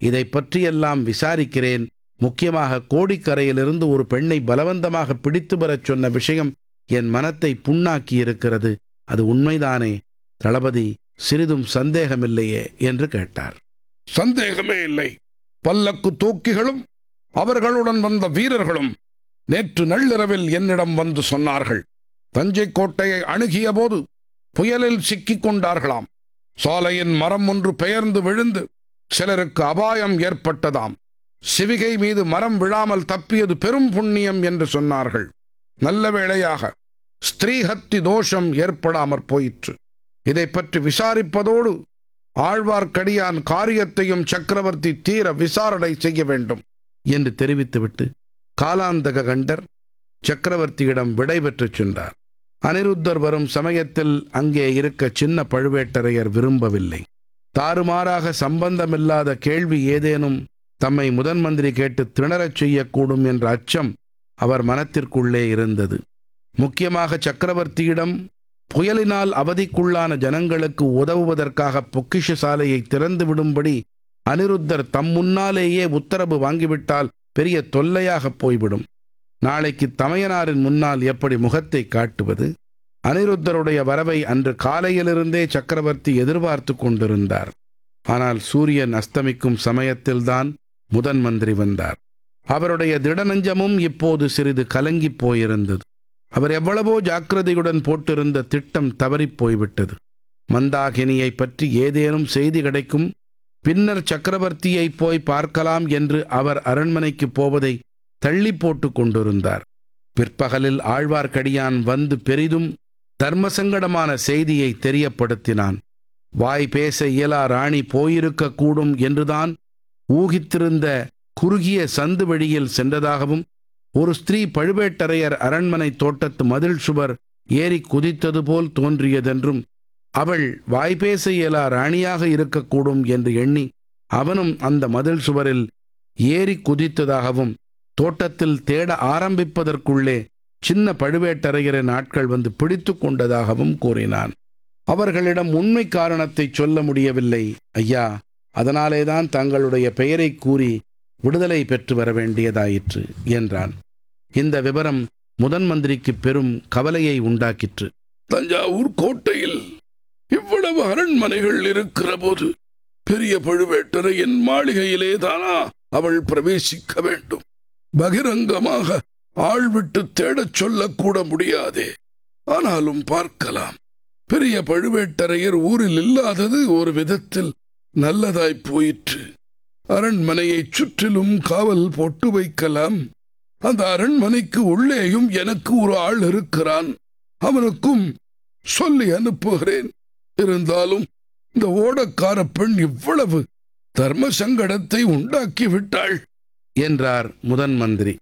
இதை பற்றியெல்லாம் விசாரிக்கிறேன். முக்கியமாக கோடிக்கரையிலிருந்து ஒரு பெண்ணை பலவந்தமாக பிடித்து வரச் சொன்ன விஷயம் என் மனத்தை புண்ணாக்கியிருக்கிறது. அது உண்மைதானே தளபதி? சிறிதும் சந்தேகமில்லையே என்று கேட்டார். சந்தேகமே இல்லை. பல்லக்கு தூக்கிகளும் அவர்களுடன் வந்த வீரர்களும் நேற்று நள்ளிரவில் என்னிடம் வந்து சொன்னார்கள். தஞ்சை கோட்டையை அணுகிய போது புயலில் சிக்கிக் கொண்டார்களாம். சாலையின் மரம் ஒன்று பெயர்ந்து விழுந்து சிலருக்கு அபாயம் ஏற்பட்டதாம். சிவிகை மீது மரம் விழாமல் தப்பியது பெரும் புண்ணியம் என்று சொன்னார்கள். நல்ல வேளையாக ஸ்திரீஹத்தி தோஷம் ஏற்படாமற் போயிற்று. இதை பற்றி விசாரிப்பதோடு ஆழ்வார்க்கடியான் காரியத்தையும் சக்கரவர்த்தி தீர விசாரணை செய்ய வேண்டும் என்று தெரிவித்துவிட்டு காலாந்தக கண்டர் சக்கரவர்த்தியிடம் விடை பெற்றுச் சென்றார். அனிருத்தர் வரும் சமயத்தில் அங்கே இருக்க சின்ன பழுவேட்டரையர் விரும்பவில்லை. தாறுமாறாக சம்பந்தமில்லாத கேள்வி ஏதேனும் தம்மை முதன் மந்திரி கேட்டு திணறச் செய்யக்கூடும் என்ற அச்சம் அவர் மனத்திற்குள்ளே இருந்தது. முக்கியமாக சக்கரவர்த்தியிடம் புயலினால் அவதிக்குள்ளான ஜனங்களுக்கு உதவுவதற்காக பொக்கிஷ சாலையை திறந்து விடும்படி அனிருத்தர் தம் முன்னாலேயே உத்தரவு வாங்கிவிட்டால் பெரிய தொல்லையாக போய்விடும். நாளைக்கு தமையனாரின் முன்னால் எப்படி முகத்தை காட்டுவது? அனிருத்தருடைய வரவை அன்று காலையிலிருந்தே சக்கரவர்த்தி எதிர்பார்த்து கொண்டிருந்தார். ஆனால் சூரியன் அஸ்தமிக்கும் சமயத்தில்தான் முதன் மந்திரி வந்தார். அவருடைய திடநெஞ்சமும் இப்போது சிறிது கலங்கி போயிருந்தது. அவர் எவ்வளவோ ஜாக்கிரதையுடன் போட்டிருந்த திட்டம் தவறிப் போய்விட்டது. மந்தாகினியை பற்றி ஏதேனும் செய்தி கிடைக்கும், பின்னர் சக்கரவர்த்தியை போய் பார்க்கலாம் என்று அவர் அரண்மனைக்கு போவதை தள்ளி போட்டு கொண்டிருந்தார். பிற்பகலில் ஆழ்வார்க்கடியான் வந்து பெரிதும் தர்மசங்கடமான செய்தியை தெரியப்படுத்தினான். வாய் பேச இயலா ராணி போயிருக்கக்கூடும் என்றுதான் ஊகித்திருந்த குறுகிய சந்து வழியில் சென்றதாகவும், ஒரு ஸ்திரீ பழுவேட்டரையர் அரண்மனை தோட்டத்து மதில் சுவர் ஏறி குதித்தது போல் தோன்றியதென்றும், அவள் வாய்பேச இயலா ராணியாக இருக்கக்கூடும் என்று எண்ணி அவனும் அந்த மதில் சுவரில் ஏறி குதித்ததாகவும், தோட்டத்தில் தேட ஆரம்பிப்பதற்குள்ளே சின்ன பழுவேட்டரையரின் ஆட்கள் வந்து பிடித்து கொண்டதாகவும் கூறினான். அவர்களிடம் உண்மை காரணத்தை சொல்ல முடியவில்லை. ஐயா, அதனாலேதான் தங்களுடைய பெயரை கூறி விடுதலை பெற்று வர வேண்டியதாயிற்று என்றான். இந்த விவரம் முதன் மந்திரிக்கு பெரும் கவலையை உண்டாக்கிற்று. தஞ்சாவூர் கோட்டையில் இவ்வளவு அரண்மனைகள் இருக்கிற போது பெரிய பழுவேட்டரையன் மாளிகையிலே தானா அவள் பிரவேசிக்க வேண்டும்? பகிரங்கமாக ஆள் விட்டு தேடச் சொல்லக்கூட முடியாதே. ஆனாலும் பார்க்கலாம். பெரிய பழுவேட்டரையர் ஊரில் இல்லாதது ஒரு விதத்தில் நல்லதாய் போயிற்று. அரண்மனையை சுற்றிலும் காவல் போட்டு வைக்கலாம். அந்த அரண்மனைக்கு உள்ளேயும் எனக்கு ஒரு ஆள் இருக்கிறான். அவனுக்கும் சொல்லி அனுப்புகிறேன். இருந்தாலும் இந்த ஓடக்கார பெண் இவ்வளவு தர்ம சங்கடத்தை உண்டாக்கி விட்டாள் என்றார் முதன் மந்திரி.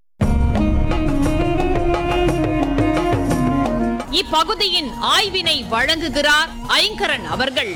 இப்பகுதியின் ஆய்வினை வழங்குகிறார் ஐங்கரன் அவர்கள்.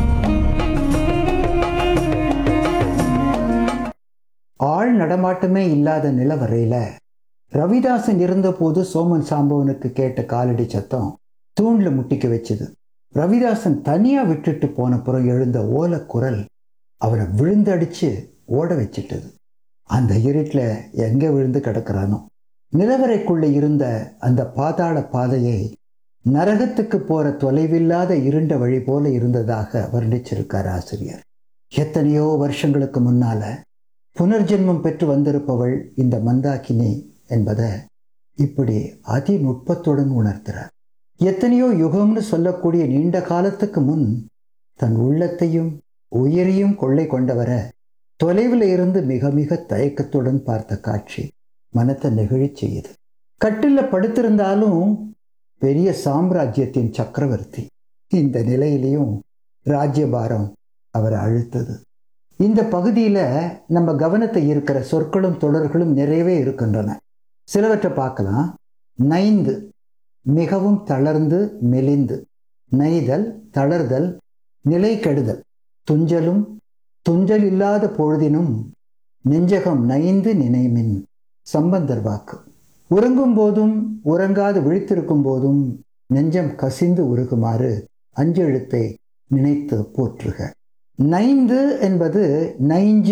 ஆள் நடமாட்டமே இல்லாத நிலவரையில ரவிதாசன் இருந்தபோது சோமன் சாம்பவனுக்கு கேட்ட காலடி சத்தம் தூண்ல முட்டிக்க வச்சது. ரவிதாசன் தனியா விட்டுட்டு போன புறம் எழுந்த ஓலக்குரல் அவனை விழுந்தடிச்சு ஓட வச்சிட்டது. அந்த இருட்டில் எங்க விழுந்து கிடக்கிறானோ. நிலவரைக்குள்ள இருந்த அந்த பாதாள பாதையை நரகத்துக்கு போற தொலைவில்லாத இருண்ட வழி போல இருந்ததாக வர்ணிச்சிருக்கார் ஆசிரியர். எத்தனையோ வருஷங்களுக்கு முன்னால புனர்ஜென்மம் பெற்று வந்திருப்பவள் இந்த மந்தாகினி என்பதை இப்படி அதிநுட்பத்துடன் உணர்த்துறார். எத்தனையோ யுகம்னு சொல்லக்கூடிய நீண்ட காலத்துக்கு முன் தன் உள்ளத்தையும் உயிரையும் கொள்ளை கொண்டவரை தொலைவில் இருந்து மிக மிக தயக்கத்துடன் பார்த்த காட்சி மனத்தை நெகிழி செய்யுது. கட்டில படுத்திருந்தாலும் பெரிய சாம்ராஜ்யத்தின் சக்கரவர்த்தி. இந்த நிலையிலையும் ராஜ்யபாரம் அவரை அழுத்தது. இந்த பகுதியில் நம்ம கவனத்தை ஈர்க்கிற சொற்களும் தொடர்களும் நிறையவே இருக்கின்றன. சிலவற்றை பார்க்கலாம். நைந்து, மிகவும் தளர்ந்து மெலிந்து. நெய்தல், தளர்தல், நிலை கெடுதல். துஞ்சலும், துஞ்சல் இல்லாத பொழுதினும் நெஞ்சகம் நைந்து நினைமின். சம்பந்தர் வாக்கு. உறங்கும் போதும் உறங்காது விழித்திருக்கும் போதும் நெஞ்சம் கசிந்து உருகுமாறு அஞ்செழுத்தை நினைத்து போற்றுக. நைந்து என்பது நைஞ்சு